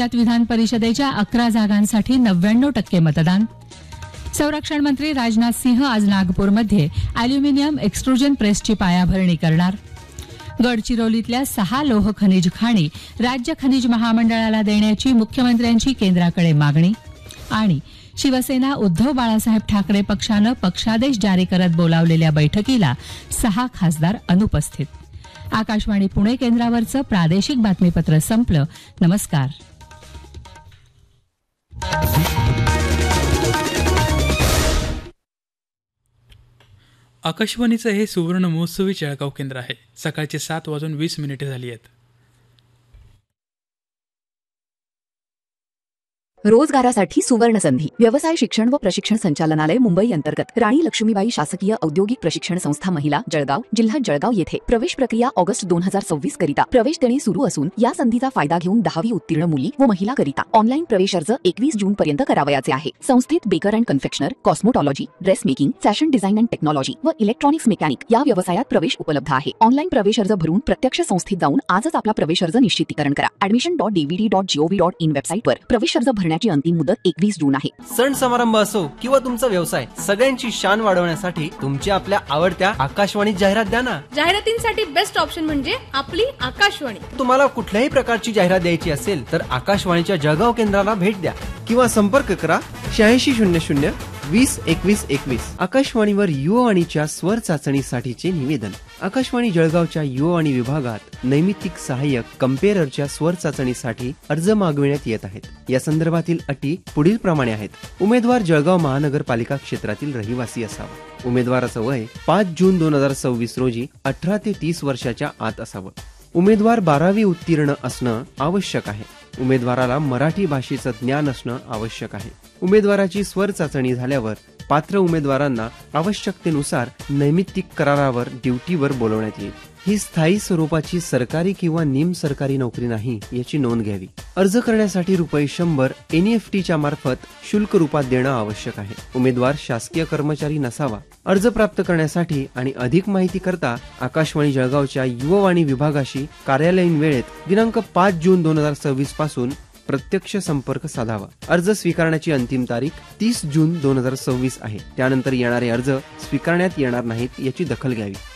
विधान परिषदेच्या 11 जागांसाठी 99% मतदान. संरक्षण मंत्री राजनाथ सिंह आज नागपूरमध्ये अॅल्युमिनियम एक्सट्रुजन प्रेसची पायाभरणी करणार. गडचिरोलीतल्या 6 लोह खनिज खाणी राज्य खनिज महामंडळाला देण्याची मुख्यमंत्र्यांची केंद्राकडे मागणी. आणि शिवसेना उद्धव बाळासाहेब ठाकरे पक्षानं पक्षादेश जारी करत बोलावलेल्या बैठकीला 6 खासदार अनुपस्थित. आकाशवाणी पुणे केंद्रावरचं प्रादेशिक बातमीपत्र संपलं. नमस्कार. आकाशवाणीचं हे सुवर्ण महोत्सवी जळगाव केंद्र आहे. सकाळचे 7:20 झाली आहेत. रोजगारासाठी सुवर्ण संधी. व्यवसाय शिक्षण व प्रशिक्षण संचालनालय मुंबई अंतर्गत राणी लक्ष्मीबाई शासकीय औद्योगिक प्रशिक्षण संस्था महिला जळगाव जिल्हा जळगाव येथे प्रवेश प्रक्रिया ऑगस्ट 2026 करिता प्रवेश देणे सुरू असून या संधीचा फायदा घेऊन 10वी उत्तीर्ण मुली व महिला करिता ऑनलाईन प्रवेश अर्ज 21 जून पर्यंत करावयाचे आहे. संस्थेत baker and confectioner, कॉस्मोटॉलॉजी, dress making, fashion design and technology व इलेक्ट्रॉनिक्स मेकॅनिक या व्यवसायात प्रवेश उपलब्ध आहे. ऑनलाईन प्रवेश अर्ज भरून प्रत्यक्ष संस्थेत जाऊन आजच आपला प्रवेश अर्ज निश्चितीकरण करा. admission.dvd.gov.in वेबसाईटवर प्रवेश अर्ज भरण्याची अंतिम मुदत 21 जून आहे. सण समारंभ असो किंवा तुमचा व्यवसाय, सगळ्यांची शान वाढवण्यासाठी तुमच्या आपल्या आवडत्या आकाशवाणी जाहिरात द्या ना. जाहिरातींसाठी बेस्ट ऑप्शन म्हणजे आपली आकाशवाणी. तुम्हाला कुठल्याही प्रकारची जाहिरात द्यायची असेल तर आकाशवाणीच्या जळगाव केंद्राला भेट द्या किंवा संपर्क करा 8600202121. आकाशवाणीवर युवावाणीच्या स्वर चाचणीसाठीचे निवेदन. आकाशवाणी जळगावच्या युवावाणी विभागात नैमित्तिक सहाय्यक कम्पेअररच्या स्वर चाचणीसाठी अर्ज मागविण्यात येत आहेत. या संदर्भातील अटी पुढील प्रमाणे आहेत. उमेदवार जळगाव महानगरपालिका क्षेत्रातील रहिवासी असावा. उमेदवाराचं वय 5 जून 2026 रोजी 18 ते 30 वर्षाच्या आत असावं. उमेदवार 12वी उत्तीर्ण असणं आवश्यक आहे. उमेदवाराला मराठी भाषेचं ज्ञान असणं आवश्यक आहे. उमेदवाराची स्वर चाचणी झाल्यावर पात्र उमेदवारांना आवश्यकतेनुसार नैमित्तिक करारावर ड्युटीवर बोलवण्यात येईल. ही स्थायी स्वरूपाची सरकारी किंवा निमसरकारी नोकरी नाही याची नोंद घ्यावी. अर्ज करण्यासाठी ₹100 NEFTच्या मार्फत शुल्क रूपात देणं आवश्यक आहे. उमेदवार शासकीय कर्मचारी नसावा. अर्ज प्राप्त करण्यासाठी आणि अधिक माहिती करता आकाशवाणी जळगावच्या युवावाणी विभागाशी कार्यालयीन वेळेत दिनांक 5 जून 2026 पासून प्रत्यक्ष संपर्क साधावा. अर्ज स्वीकारण्याची अंतिम तारीख 30 जून 2026 आहे. त्यानंतर येणारे अर्ज स्वीकारण्यात येणार नाहीत याची दखल घ्यावी.